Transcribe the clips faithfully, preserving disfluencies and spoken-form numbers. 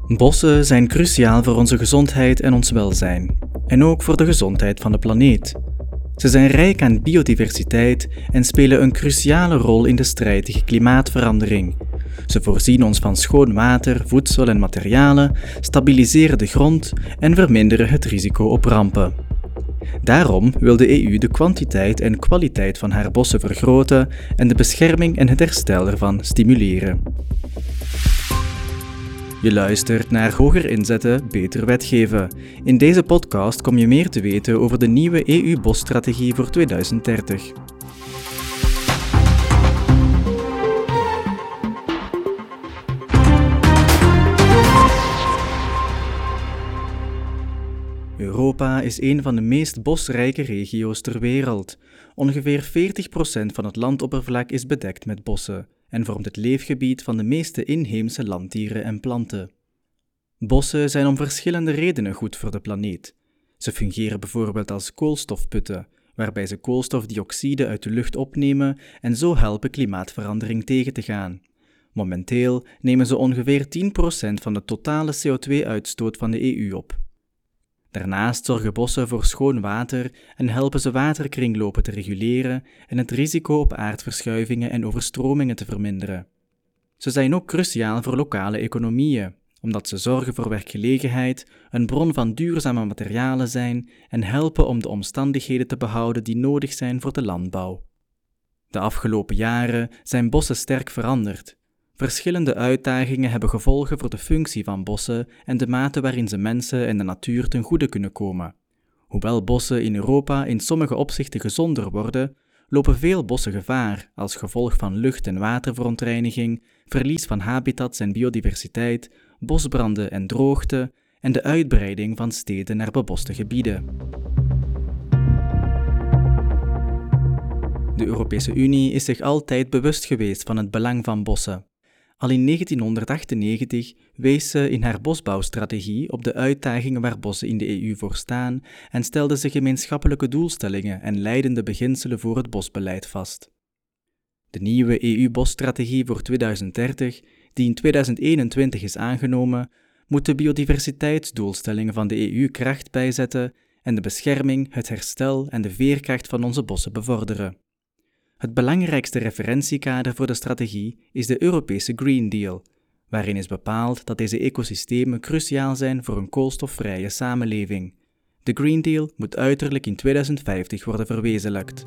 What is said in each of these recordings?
Bossen zijn cruciaal voor onze gezondheid en ons welzijn, en ook voor de gezondheid van de planeet. Ze zijn rijk aan biodiversiteit en spelen een cruciale rol in de strijd tegen klimaatverandering. Ze voorzien ons van schoon water, voedsel en materialen, stabiliseren de grond en verminderen het risico op rampen. Daarom wil de E U de kwantiteit en kwaliteit van haar bossen vergroten en de bescherming en het herstel ervan stimuleren. Je luistert naar Hoger inzetten, beter wetgeven. In deze podcast kom je meer te weten over de nieuwe E U-bosstrategie voor tweeduizend dertig. Europa is een van de meest bosrijke regio's ter wereld. Ongeveer veertig procent van het landoppervlak is bedekt met bossen en vormt het leefgebied van de meeste inheemse landdieren en planten. Bossen zijn om verschillende redenen goed voor de planeet. Ze fungeren bijvoorbeeld als koolstofputten, waarbij ze koolstofdioxide uit de lucht opnemen en zo helpen klimaatverandering tegen te gaan. Momenteel nemen ze ongeveer tien procent van de totale C O twee uitstoot van de E U op. Daarnaast zorgen bossen voor schoon water en helpen ze waterkringlopen te reguleren en het risico op aardverschuivingen en overstromingen te verminderen. Ze zijn ook cruciaal voor lokale economieën, omdat ze zorgen voor werkgelegenheid, een bron van duurzame materialen zijn en helpen om de omstandigheden te behouden die nodig zijn voor de landbouw. De afgelopen jaren zijn bossen sterk veranderd. Verschillende uitdagingen hebben gevolgen voor de functie van bossen en de mate waarin ze mensen en de natuur ten goede kunnen komen. Hoewel bossen in Europa in sommige opzichten gezonder worden, lopen veel bossen gevaar als gevolg van lucht- en waterverontreiniging, verlies van habitats en biodiversiteit, bosbranden en droogte en de uitbreiding van steden naar beboste gebieden. De Europese Unie is zich altijd bewust geweest van het belang van bossen. Al in negentienhonderdachtennegentig wees ze in haar bosbouwstrategie op de uitdagingen waar bossen in de E U voor staan en stelde ze gemeenschappelijke doelstellingen en leidende beginselen voor het bosbeleid vast. De nieuwe E U-bosstrategie voor tweeduizend dertig, die in tweeduizend eenentwintig is aangenomen, moet de biodiversiteitsdoelstellingen van de E U kracht bijzetten en de bescherming, het herstel en de veerkracht van onze bossen bevorderen. Het belangrijkste referentiekader voor de strategie is de Europese Green Deal, waarin is bepaald dat deze ecosystemen cruciaal zijn voor een koolstofvrije samenleving. De Green Deal moet uiterlijk in tweeduizend vijftig worden verwezenlijkt.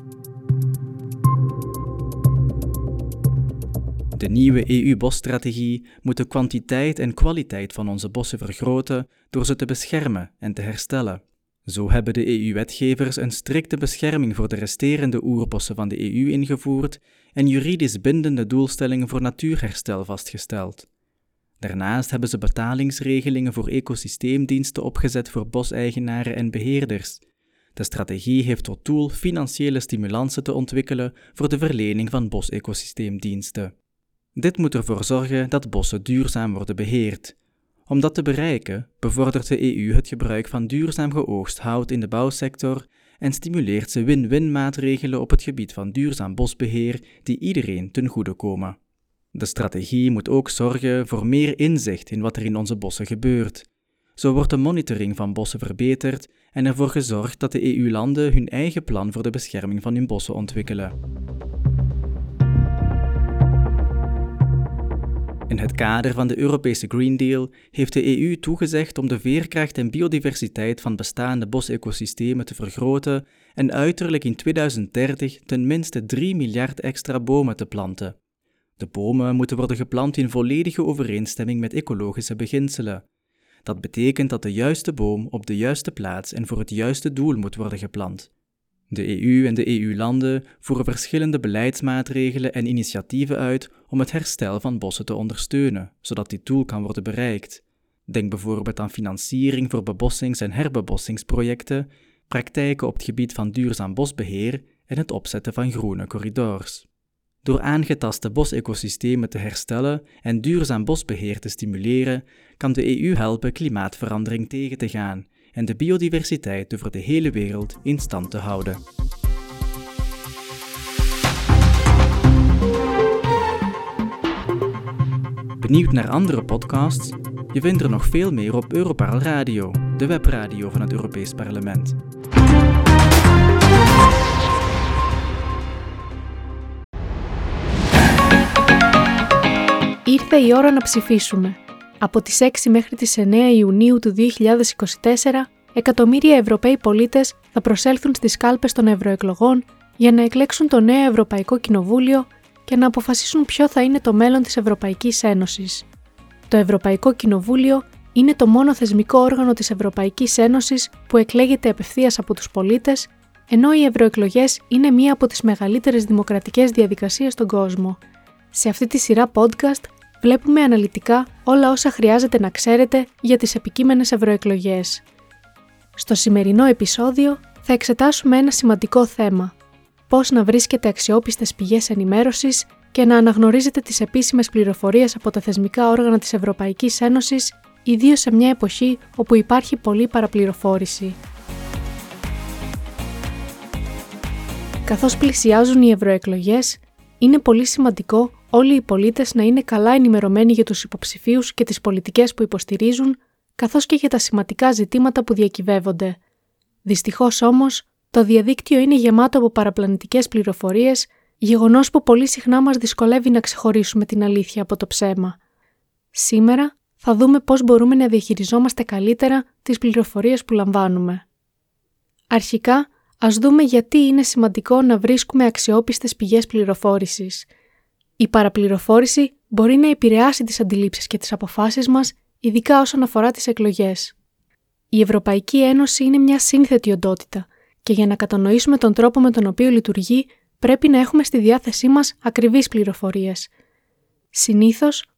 De nieuwe E U-bosstrategie moet de kwantiteit en kwaliteit van onze bossen vergroten door ze te beschermen en te herstellen. Zo hebben de E U-wetgevers een strikte bescherming voor de resterende oerbossen van de E U ingevoerd en juridisch bindende doelstellingen voor natuurherstel vastgesteld. Daarnaast hebben ze betalingsregelingen voor ecosysteemdiensten opgezet voor boseigenaren en beheerders. De strategie heeft tot doel financiële stimulansen te ontwikkelen voor de verlening van bosecosysteemdiensten. Dit moet ervoor zorgen dat bossen duurzaam worden beheerd. Om dat te bereiken, bevordert de E U het gebruik van duurzaam geoogst hout in de bouwsector en stimuleert ze win-win maatregelen op het gebied van duurzaam bosbeheer die iedereen ten goede komen. De strategie moet ook zorgen voor meer inzicht in wat er in onze bossen gebeurt. Zo wordt de monitoring van bossen verbeterd en ervoor gezorgd dat de E U-landen hun eigen plan voor de bescherming van hun bossen ontwikkelen. In het kader van de Europese Green Deal heeft de E U toegezegd om de veerkracht en biodiversiteit van bestaande bosecosystemen te vergroten en uiterlijk in tweeduizend dertig ten minste drie miljard extra bomen te planten. De bomen moeten worden geplant in volledige overeenstemming met ecologische beginselen. Dat betekent dat de juiste boom op de juiste plaats en voor het juiste doel moet worden geplant. De E U en de E U-landen voeren verschillende beleidsmaatregelen en initiatieven uit om het herstel van bossen te ondersteunen, zodat dit doel kan worden bereikt. Denk bijvoorbeeld aan financiering voor bebossings- en herbebossingsprojecten, praktijken op het gebied van duurzaam bosbeheer en het opzetten van groene corridors. Door aangetaste bosecosystemen te herstellen en duurzaam bosbeheer te stimuleren, kan de E U helpen klimaatverandering tegen te gaan en de biodiversiteit over de hele wereld in stand te houden. Benieuwd naar andere podcasts? Je vindt er nog veel meer op Europarl Radio, de webradio van het Europees Parlement. Ήρθε η ώρα να ψηφίσουμε. Από τις έξι μέχρι τις εννέα Ιουνίου του δύο χιλιάδες είκοσι τέσσερα, εκατομμύρια Ευρωπαίοι πολίτες θα προσέλθουν στις κάλπες των ευρωεκλογών για να εκλέξουν το νέο Ευρωπαϊκό Κοινοβούλιο και να αποφασίσουν ποιο θα είναι το μέλλον της Ευρωπαϊκής Ένωσης. Το Ευρωπαϊκό Κοινοβούλιο είναι το μόνο θεσμικό όργανο της Ευρωπαϊκής Ένωσης που εκλέγεται απευθείας από τους πολίτες, ενώ οι ευρωεκλογές είναι μία από τις μεγαλύτερες δημοκρατικές διαδικασίες στον κόσμο. Σε αυτή τη σειρά podcast βλέπουμε αναλυτικά όλα όσα χρειάζεται να ξέρετε για τις επικείμενες ευρωεκλογές. Στο σημερινό επεισόδιο θα εξετάσουμε ένα σημαντικό θέμα: πώς να βρίσκετε αξιόπιστες πηγές ενημέρωσης και να αναγνωρίζετε τις επίσημες πληροφορίες από τα θεσμικά όργανα της Ευρωπαϊκής Ένωσης, ιδίως σε μια εποχή όπου υπάρχει πολλή παραπληροφόρηση. Καθώς πλησιάζουν οι ευρωεκλογές, είναι πολύ σημαντικό όλοι οι πολίτες να είναι καλά ενημερωμένοι για τους υποψηφίους και τις πολιτικές που υποστηρίζουν, καθώς και για τα σημαντικά ζητήματα που διακυβεύονται. Δυστυχώς όμως, το διαδίκτυο είναι γεμάτο από παραπλανητικές πληροφορίες, γεγονός που πολύ συχνά μας δυσκολεύει να ξεχωρίσουμε την αλήθεια από το ψέμα. Σήμερα θα δούμε πώς μπορούμε να διαχειριζόμαστε καλύτερα τις πληροφορίες που λαμβάνουμε. Αρχικά, ας δούμε γιατί είναι σημαντικό να βρίσκουμε αξιόπιστες πηγές πληροφόρησης. Η παραπληροφόρηση μπορεί να επηρεάσει τις αντιλήψεις και τις αποφάσεις μας, ειδικά όσον αφορά τις εκλογές. Η Ευρωπαϊκή Ένωση είναι μια σύνθετη οντότητα και για να κατανοήσουμε τον τρόπο με τον οποίο λειτουργεί, πρέπει να έχουμε στη διάθεσή μας ακριβείς πληροφορίες. Συνήθως,